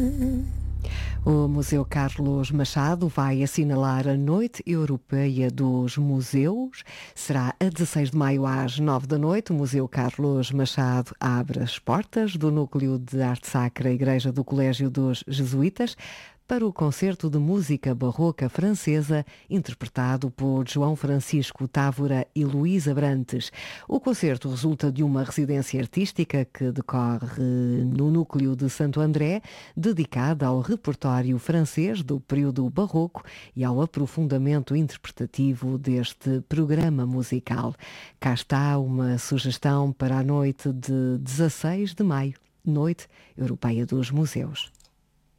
O Museu Carlos Machado vai assinalar a Noite Europeia dos Museus. Será a 16 de maio às 9 da noite. O Museu Carlos Machado abre as portas do Núcleo de Arte Sacra Igreja do Colégio dos Jesuítas para o concerto de música barroca francesa, interpretado por João Francisco Távora e Luís Abrantes. O concerto resulta de uma residência artística que decorre no núcleo de Santo André, dedicada ao repertório francês do período barroco e ao aprofundamento interpretativo deste programa musical. Cá está uma sugestão para a noite de 16 de maio, Noite Europeia dos Museus.